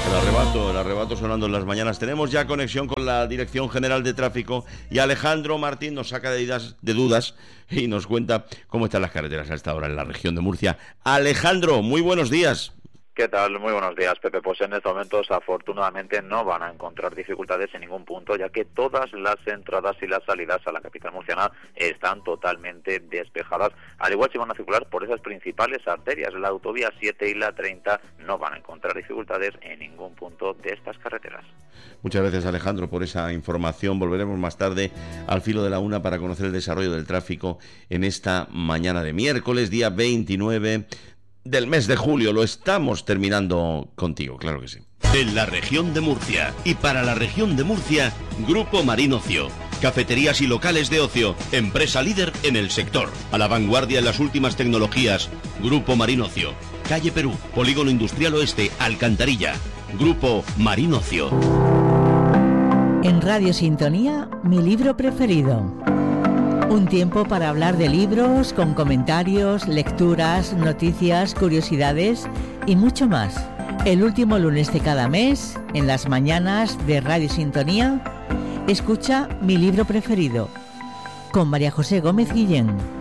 El arrebato sonando en las mañanas. Tenemos ya conexión con la Dirección General de Tráfico y Alejandro Martín nos saca de dudas y nos cuenta cómo están las carreteras a esta hora en la región de Murcia. Alejandro, muy buenos días. ¿Qué tal? Muy buenos días, Pepe. Pues en estos momentos, afortunadamente, no van a encontrar dificultades en ningún punto, ya que todas las entradas y las salidas a la capital murciana están totalmente despejadas. Al igual, si van a circular por esas principales arterias, la autovía 7 y la 30, no van a encontrar dificultades en ningún punto de estas carreteras. Muchas gracias, Alejandro, por esa información. Volveremos más tarde al filo de la 1 para conocer el desarrollo del tráfico en esta mañana de miércoles, día 29 del mes de julio. Lo estamos terminando contigo, claro que sí. En la región de Murcia y para la región de Murcia, Grupo Marín Ocio. Cafeterías y locales de ocio, empresa líder en el sector. A la vanguardia en las últimas tecnologías, Grupo Marín Ocio. Calle Perú, Polígono Industrial Oeste, Alcantarilla. Grupo Marín Ocio. En Radio Sintonía, mi libro preferido. Un tiempo para hablar de libros, con comentarios, lecturas, noticias, curiosidades y mucho más. El último lunes de cada mes, en las mañanas de Radio Sintonía, escucha Mi libro preferido, con María José Gómez Guillén.